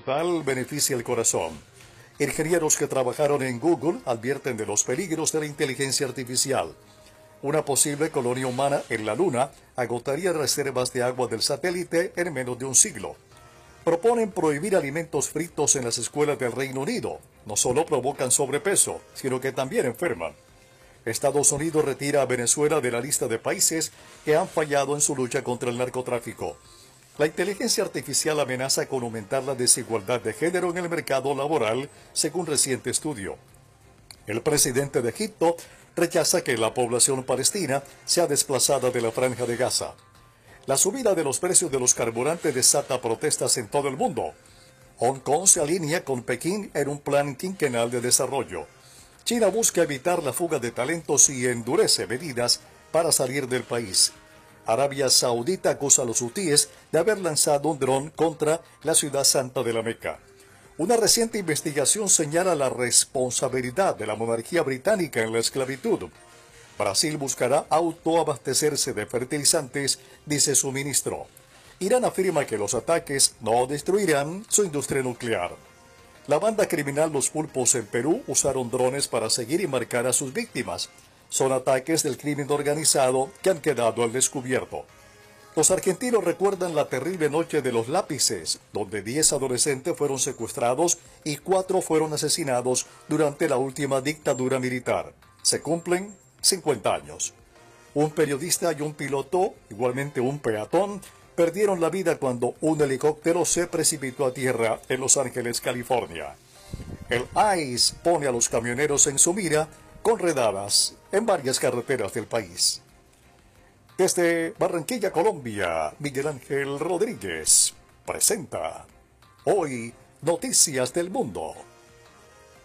total beneficia el corazón. Ingenieros que trabajaron en Google advierten de los peligros de la inteligencia artificial. Una posible colonia humana en la Luna agotaría reservas de agua del satélite en menos de un siglo. Proponen prohibir alimentos fritos en las escuelas del Reino Unido. No solo provocan sobrepeso, sino que también enferman. Estados Unidos retira a Venezuela de la lista de países que han fallado en su lucha contra el narcotráfico. La inteligencia artificial amenaza con aumentar la desigualdad de género en el mercado laboral, según reciente estudio. El presidente de Egipto rechaza que la población palestina sea desplazada de la Franja de Gaza. La subida de los precios de los carburantes desata protestas en todo el mundo. Hong Kong se alinea con Pekín en un plan quinquenal de desarrollo. China busca evitar la fuga de talentos y endurece medidas para salir del país. Arabia Saudita acusa a los hutíes de haber lanzado un dron contra la ciudad santa de la Meca. Una reciente investigación señala la responsabilidad de la monarquía británica en la esclavitud. Brasil buscará autoabastecerse de fertilizantes, dice su ministro. Irán afirma que los ataques no destruirán su industria nuclear. La banda criminal Los Pulpos en Perú usaron drones para seguir y marcar a sus víctimas. Son ataques del crimen organizado que han quedado al descubierto. Los argentinos recuerdan la terrible noche de los lápices, donde 10 adolescentes fueron secuestrados y 4 fueron asesinados durante la última dictadura militar. Se cumplen 50 años. Un periodista y un piloto, igualmente un peatón, perdieron la vida cuando un helicóptero se precipitó a tierra en Los Ángeles, California. El ICE pone a los camioneros en su mira con redadas en varias carreteras del país. Desde Barranquilla, Colombia, Miguel Ángel Rodríguez presenta Hoy Noticias del Mundo.